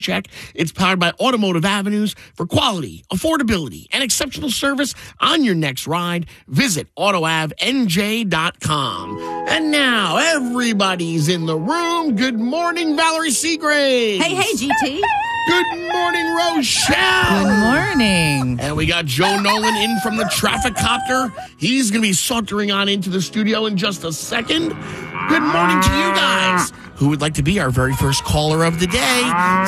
check. It's powered by Automotive Avenues for quality, affordability, and exceptional service on your next ride. Visit AutoAvNJ.com. And now everybody's in the room. Good morning, Valerie Seagrave. Hey, GT. Good morning, Rochelle. Good morning. And we got Joe Nolan in from the traffic copter. He's going to be sauntering on into the studio in just a second. Good morning to you guys. Who would like to be our very first caller of the day?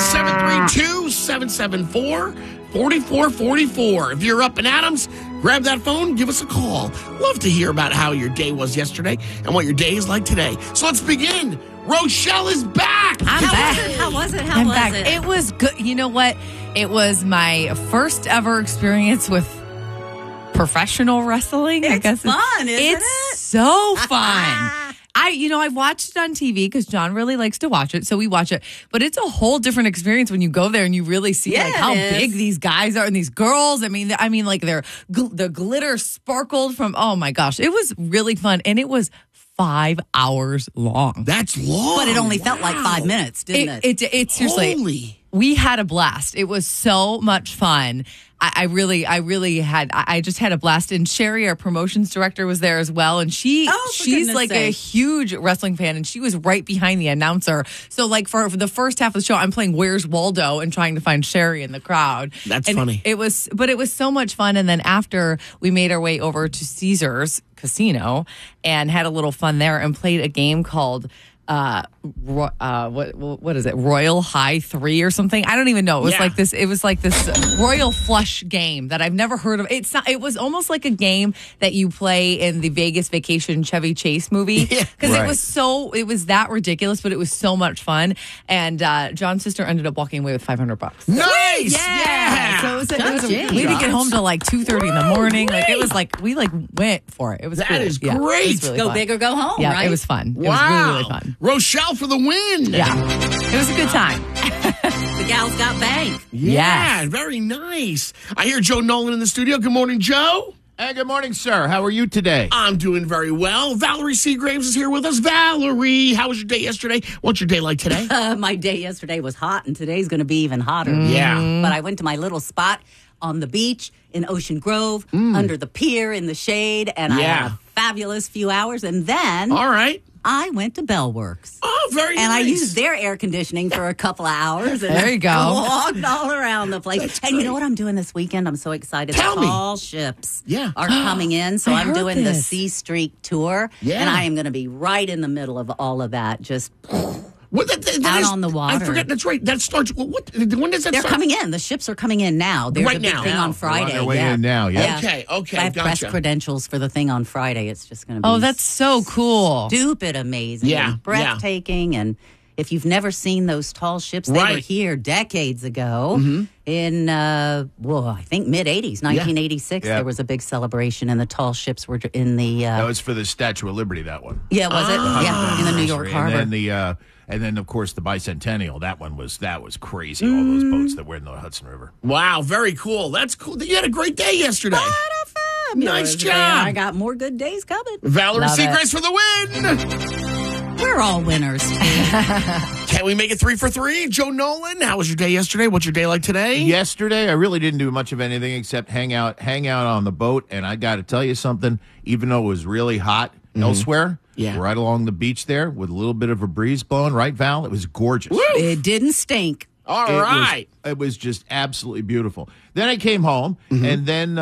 732-774-4444. If you're up in Adams, grab that phone, give us a call. Love to hear about how your day was yesterday and what your day is like today. So let's begin. Rochelle is back. How was it? I'm back. It was good. You know what? It was my first ever experience with professional wrestling. I guess fun, isn't it? It's so fun. I watched it on TV because John really likes to watch it, so we watch it. But it's a whole different experience when you go there and you really see how big these guys are and these girls. I mean, like the glitter sparkled from. Oh my gosh, it was really fun, and it was 5 hours long. That's long. But it only felt like 5 minutes, didn't it? It seriously. Holy. We had a blast. It was so much fun. I just had a blast. And Sherry, our promotions director, was there as well. And she's like a huge wrestling fan, and she was right behind the announcer. So like for the first half of the show, I'm playing Where's Waldo and trying to find Sherry in the crowd. That's funny. It was so much fun. And then after, we made our way over to Caesars Casino and had a little fun there and played a game called what is it? Royal High 3 or something? I don't even know. It was like this Royal Flush game that I've never heard of. It was almost like a game that you play in the Vegas Vacation Chevy Chase movie. Because it was that ridiculous, but it was so much fun. And John's sister ended up walking away with $500. Nice! Yeah. So we didn't get home till like 2:30 in the morning. Like it was like we went for it. It was that cool. is Yeah, great. it was really Go fun. big or go home, Yeah, right? it was fun. Wow. It was really, really fun. Rochelle for the win. Yeah, it was a good time. The gals got bank. Yeah, Yes. very nice. I hear Joe Nolan in the studio. Good morning, Joe. Hey, good morning, sir. How are you today? I'm doing very well. Valerie Seagraves is here with us. Valerie, how was your day yesterday? What's your day like today? My day yesterday was hot, and today's going to be even hotter. Yeah. But I went to my little spot on the beach in Ocean Grove, under the pier in the shade, and I had a fabulous few hours. And then All right. I went to Bellworks. Oh, very nice. And I used their air conditioning for a couple of hours. And There you go. I walked all around the place. That's and great. you know what I'm doing this weekend? I'm so excited. Tell the me. tall ships Yeah. are coming in. So I I'm heard doing the this. Sea Streak tour. Yeah. And I am going to be right in the middle of all of that. Just What, that out is- on the water. I forget. That's right. That starts. When does that they're start? coming in. The ships are coming in now. There's Right a big now. thing Now. on They're on Friday. their way in now, yeah. Okay, I have press gotcha. credentials for the thing on Friday. It's just going to be Oh, that's so cool. stupid amazing. Yeah, and breathtaking. And if you've never seen those tall ships, they were Right. here decades ago in, I think mid-'80s, 1986. Yeah. There was a big celebration, and the tall ships were in the... That was for the Statue of Liberty, that one. yeah, was it? Yeah, in the New York Harbor. And then of course the Bicentennial. That was crazy. All those boats that were in the Hudson River. Wow, very cool. That's cool. You had a great day yesterday. Nice job. I got more good days coming. Valerie Love it. Seagraves for the win. We're all winners. Can we make it 3 for 3? Joe Nolan, how was your day yesterday? What's your day like today? Yesterday, I really didn't do much of anything except hang out on the boat. And I got to tell you something. Even though it was really hot elsewhere, right along the beach there with a little bit of a breeze blowing, right, Val? It was gorgeous. It didn't stink. All right. It was just absolutely beautiful. Then I came home and then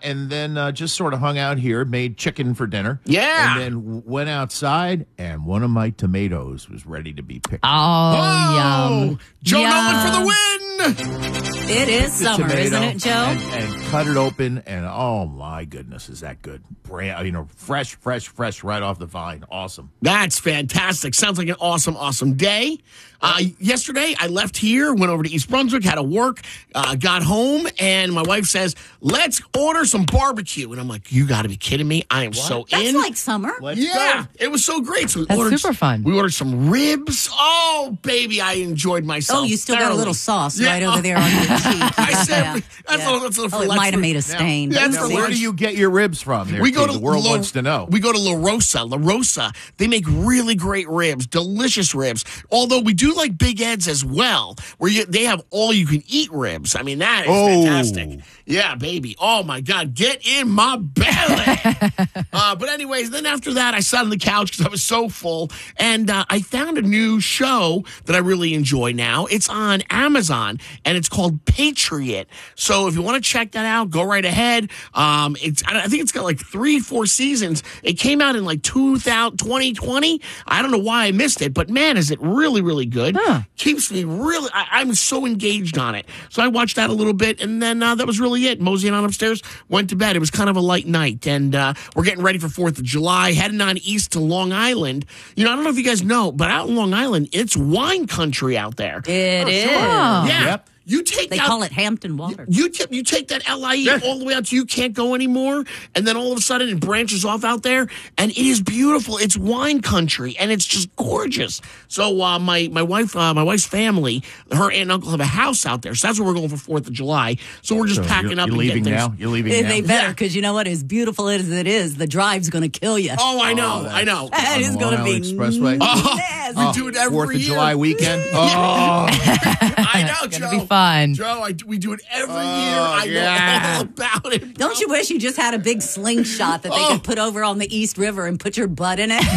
just sort of hung out here, made chicken for dinner. Yeah. And then went outside, and one of my tomatoes was ready to be picked. Oh, yum. Joe Yum. Nolan for the win. It is The summer, tomato isn't it, Joe? And cut it open, and oh my goodness, is that good? Fresh right off the vine. Awesome. That's fantastic. Sounds like an awesome, awesome day. Yesterday, I left here, went over to East Brunswick, had to work, got home, and my wife says, let's order some barbecue. And I'm like, you got to be kidding me. I am so That's in. like summer. Let's Yeah, go. it was so great. So we That's ordered, super fun. We ordered some ribs. Oh, baby, I enjoyed myself. Oh, you still got a thoroughly. little sauce Yeah. right over there on your I said, Yeah. that's a Oh, it might have made a stain. That's Now, for where lunch. do you get your ribs from? There, We go to the world La- wants to know. We go to La Rosa. La Rosa, they make really great ribs, delicious ribs. Although we do like Big Ed's as well, where they have all you can eat ribs. I mean, that is fantastic. Yeah, baby. Oh my God, get in my belly. But anyways, then after that, I sat on the couch because I was so full, and I found a new show that I really enjoy now. It's on Amazon, and it's called Patriot. So if you want to check that out, go right ahead. I think it's got like 3-4 seasons. It came out in like 2020. I don't know why I missed it, but man, is it really, really good. Keeps me really, I'm so engaged on it. So I watched that a little bit, and then that was really it. Moseying on upstairs, went to bed. It was kind of a light night, and we're getting ready for 4th of July, heading on east to Long Island. You know, I don't know if you guys know, but out in Long Island, it's wine country out there. It is. Yeah. Yep. You take They that, call it Hampton Water. You take that LIE all the way out to you can't go anymore, and then all of a sudden it branches off out there, and it is beautiful. It's wine country, and it's just gorgeous. So my wife's family, her aunt and uncle have a house out there, so that's where we're going for 4th of July. So we're just packing up. You're and leaving getting now. things. You're leaving now. They better, because you know what? As beautiful as it is, the drive's going to kill you. Oh, I know. That On is the going to Long be Island Expressway. nasty. We do it every 4th of year. July weekend. Oh, I know, It's Joe. going to be fun. Joe, we do it every year. I know all about it. Don't you wish you just had a big slingshot that they could put over on the East River and put your butt in it?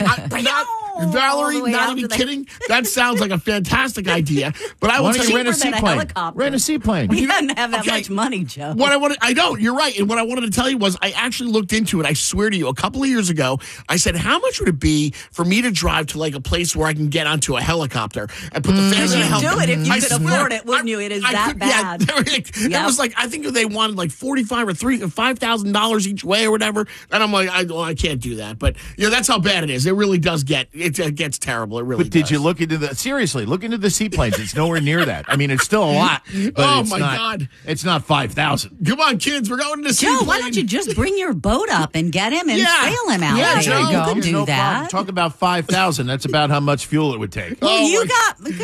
Valerie, All the way not out even to the- kidding. That sounds like a fantastic idea. But I will why tell don't you you rent a cheaper than a seaplane? helicopter. Rent a seaplane. We didn't have that Okay. much money, Joe. I don't. You're right. And what I wanted to tell you was I actually looked into it. I swear to you, a couple of years ago, I said, how much would it be for me to drive to like a place where I can get onto a helicopter and put the family in a You'd do helicopter? it if you I could swear, afford it, wouldn't you? It is that bad. Yeah, it was like, I think they wanted like $45,000 or $5,000 each way or whatever. And I'm like, I can't do that. But that's how bad it is. It really does it gets terrible. It really But did does. you look into the seaplanes? It's nowhere near that. I mean, it's still a lot. But Oh, it's my not, God. It's not 5,000. Come on, kids. We're going to the Joe, seaplane. why don't you just bring your boat up and get him and Yeah. sail him out Yeah, there? Joe. You could There's do no that. problem. Talk about 5,000. That's about how much fuel it would take. Well, Oh, you my- got